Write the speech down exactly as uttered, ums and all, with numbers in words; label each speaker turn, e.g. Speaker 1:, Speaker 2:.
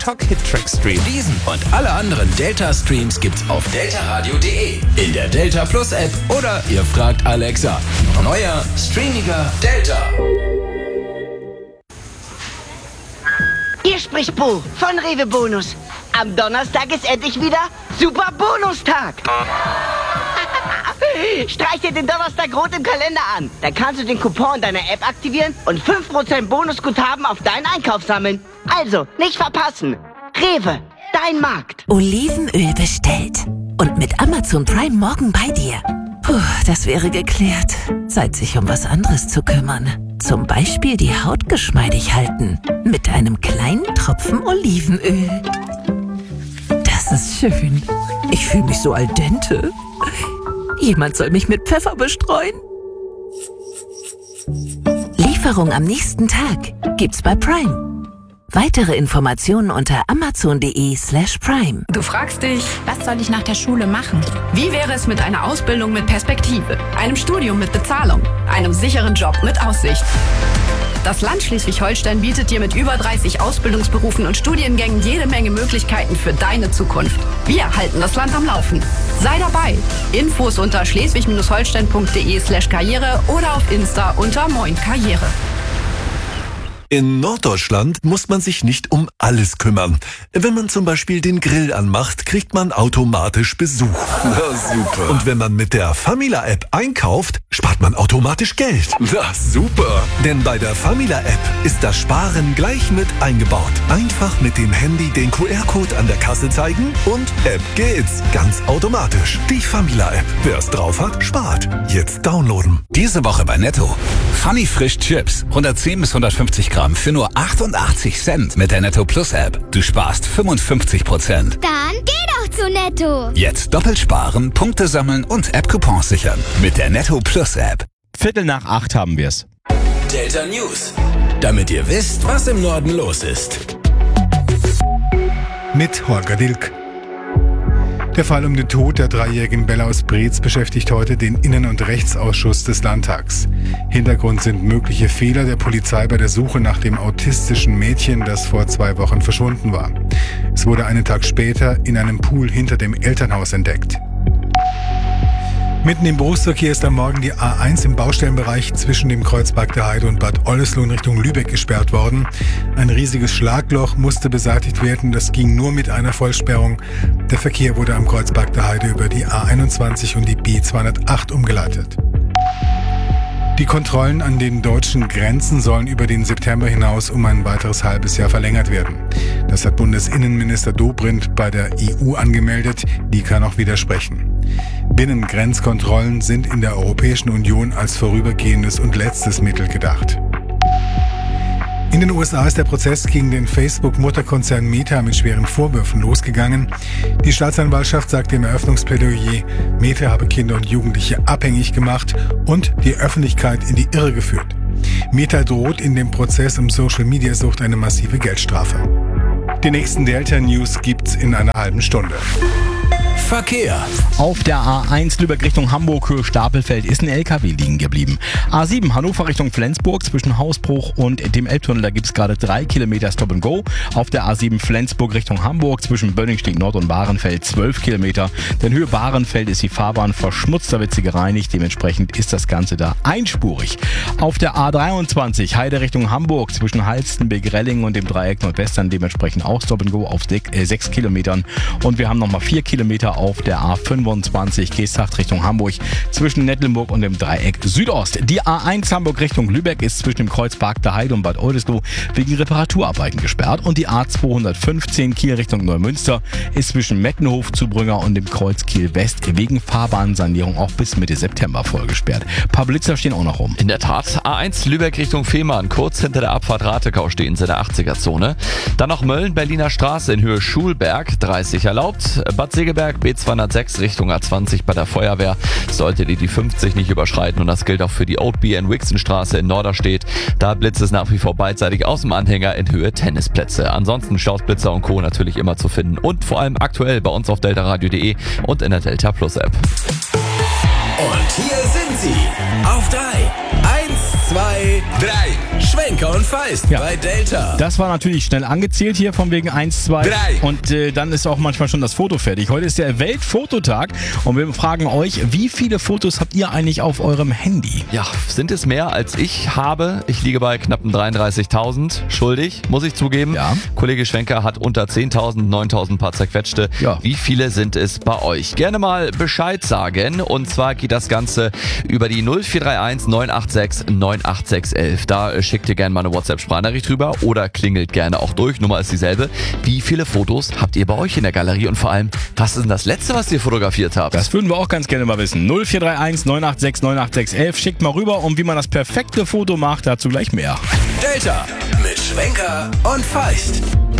Speaker 1: TikTok Hit Track Stream.
Speaker 2: Diesen und alle anderen Delta-Streams gibt's auf delta radio punkt de, in der Delta Plus App oder ihr fragt Alexa. Neuer, streamiger Delta.
Speaker 3: Hier spricht Bo von Rewe Bonus. Am Donnerstag ist endlich wieder Super Bonustag. Streich dir den Donnerstag rot im Kalender an. Dann kannst du den Coupon deiner App aktivieren und fünf Prozent Bonusguthaben auf deinen Einkauf sammeln. Also, nicht verpassen. Rewe, dein Markt.
Speaker 4: Olivenöl bestellt. Und mit Amazon Prime morgen bei dir. Puh, das wäre geklärt. Zeit, sich um was anderes zu kümmern. Zum Beispiel die Haut geschmeidig halten. Mit einem kleinen Tropfen Olivenöl. Das ist schön. Ich fühle mich so al dente. Jemand soll mich mit Pfeffer bestreuen. Lieferung am nächsten Tag gibt's bei Prime. Weitere Informationen unter amazon.de slash prime.
Speaker 5: Du fragst dich, was soll ich nach der Schule machen? Wie wäre es mit einer Ausbildung mit Perspektive, einem Studium mit Bezahlung, einem sicheren Job mit Aussicht? Das Land Schleswig-Holstein bietet dir mit über dreißig Ausbildungsberufen und Studiengängen jede Menge Möglichkeiten für deine Zukunft. Wir halten das Land am Laufen. Sei dabei. Infos unter schleswig-holstein.de slash karriere oder auf Insta unter Moin Karriere.
Speaker 6: In Norddeutschland muss man sich nicht um alles kümmern. Wenn man zum Beispiel den Grill anmacht, kriegt man automatisch Besuch. Na super. Und wenn man mit der Famila-App einkauft, spart man automatisch Geld. Na super. Denn bei der Famila-App ist das Sparen gleich mit eingebaut. Einfach mit dem Handy den Q R-Code an der Kasse zeigen und App geht's. Ganz automatisch. Die Famila-App. Wer es drauf hat, spart. Jetzt downloaden.
Speaker 2: Diese Woche bei Netto. Funny Frisch Chips. hundertzehn bis hundertfünfzig Gramm für nur achtundachtzig Cent mit der Netto Plus App. Du sparst fünfundfünfzig Prozent.
Speaker 7: Dann geh doch zu Netto.
Speaker 2: Jetzt doppelt sparen, Punkte sammeln und App-Coupons sichern. Mit der Netto Plus App.
Speaker 8: Viertel nach acht haben wir's.
Speaker 2: Delta News. Damit ihr wisst, was im Norden los ist.
Speaker 9: Mit Holger Dilk. Der Fall um den Tod der dreijährigen Bella aus Breetz beschäftigt heute den Innen- und Rechtsausschuss des Landtags. Hintergrund sind mögliche Fehler der Polizei bei der Suche nach dem autistischen Mädchen, das vor zwei Wochen verschwunden war. Es wurde einen Tag später in einem Pool hinter dem Elternhaus entdeckt. Mitten im Berufsverkehr ist am Morgen die A eins im Baustellenbereich zwischen dem Kreuzberg der Heide und Bad Oldesloe in Richtung Lübeck gesperrt worden. Ein riesiges Schlagloch musste beseitigt werden, das ging nur mit einer Vollsperrung. Der Verkehr wurde am Kreuzberg der Heide über die A einundzwanzig und die B zweihundertacht umgeleitet. Die Kontrollen an den deutschen Grenzen sollen über den September hinaus um ein weiteres halbes Jahr verlängert werden. Das hat Bundesinnenminister Dobrindt bei der E U angemeldet, die kann auch widersprechen. Binnengrenzkontrollen sind in der Europäischen Union als vorübergehendes und letztes Mittel gedacht. In den U S A ist der Prozess gegen den Facebook-Mutterkonzern Meta mit schweren Vorwürfen losgegangen. Die Staatsanwaltschaft sagte im Eröffnungsplädoyer, Meta habe Kinder und Jugendliche abhängig gemacht und die Öffentlichkeit in die Irre geführt. Meta droht in dem Prozess um Social-Media-Sucht eine massive Geldstrafe. Die nächsten Delta-News gibt's in einer halben Stunde.
Speaker 2: Verkehr.
Speaker 8: Auf der A eins Lübeck Richtung Hamburg, Höhe Stapelfeld, ist ein L K W liegen geblieben. A sieben Hannover Richtung Flensburg zwischen Hausbruch und dem Elbtunnel, da gibt es gerade drei Kilometer Stop and Go. Auf der A sieben Flensburg Richtung Hamburg zwischen Bönningstedt Nord und Bahrenfeld zwölf Kilometer. Denn Höhe Bahrenfeld ist die Fahrbahn verschmutzt, da wird sie gereinigt. Dementsprechend ist das Ganze da einspurig. Auf der A dreiundzwanzig Heide Richtung Hamburg zwischen Halstenbek, Relling und dem Dreieck Nordwestern dementsprechend auch Stop and Go auf sechs Kilometern. Und wir haben nochmal vier Kilometer auf der A fünfundzwanzig Geesthacht Richtung Hamburg zwischen Nettlenburg und dem Dreieck Südost. Die A eins Hamburg Richtung Lübeck ist zwischen dem Kreuzpark der Heide und Bad Oldesloe wegen Reparaturarbeiten gesperrt. Und die A zweihundertfünfzehn Kiel Richtung Neumünster ist zwischen Mettenhof, Zubrünger und dem Kreuz Kiel West wegen Fahrbahnsanierung auch bis Mitte September voll gesperrt. Ein paar Blitzer stehen auch noch rum.
Speaker 10: In der Tat, A eins Lübeck Richtung Fehmarn, kurz hinter der Abfahrt Ratekau stehen sie in der achtziger-Zone. Dann noch Mölln, Berliner Straße in Höhe Schulberg, dreißig erlaubt. Bad Segeberg, B zweihundertsechs Richtung A zwanzig bei der Feuerwehr. Solltet ihr die fünfzig nicht überschreiten und das gilt auch für die Oatby and Wixen Straße in Norderstedt. Da blitzt es nach wie vor beidseitig aus dem Anhänger in Höhe Tennisplätze. Ansonsten Stausblitzer und Co. natürlich immer zu finden und vor allem aktuell bei uns auf delta radio punkt de und in der Delta Plus App.
Speaker 2: Und hier sind sie. Auf drei. Eins, zwei, drei. Schwenker und Feist
Speaker 8: Ja.
Speaker 2: bei Delta.
Speaker 8: Das war natürlich schnell angezählt hier von wegen eins, zwei.
Speaker 2: Drei.
Speaker 8: Und äh, dann ist auch manchmal schon das Foto fertig. Heute ist der Weltfototag und wir fragen euch, wie viele Fotos habt ihr eigentlich auf eurem Handy?
Speaker 10: Ja, sind es mehr als ich habe? Ich liege bei knappen dreiunddreißigtausend. Schuldig, muss ich zugeben.
Speaker 8: Ja.
Speaker 10: Kollege Schwenker hat unter zehntausend, neuntausend paar zerquetschte.
Speaker 8: Ja.
Speaker 10: Wie viele sind es bei euch? Gerne mal Bescheid sagen. Und zwar geht das Ganze über die null vier drei eins neun acht sechs neun acht sechs eins eins. Da äh, schickt ihr gerne mal eine WhatsApp-Sprachnachricht rüber oder klingelt gerne auch durch. Nummer ist dieselbe. Wie viele Fotos habt ihr bei euch in der Galerie? Und vor allem, was ist denn das letzte, was ihr fotografiert habt?
Speaker 8: Das würden wir auch ganz gerne mal wissen. null vier drei eins neun acht sechs neun acht sechs eins eins. Schickt mal rüber und wie man das perfekte Foto macht, dazu gleich mehr.
Speaker 2: Delta mit Schwenker und Feist.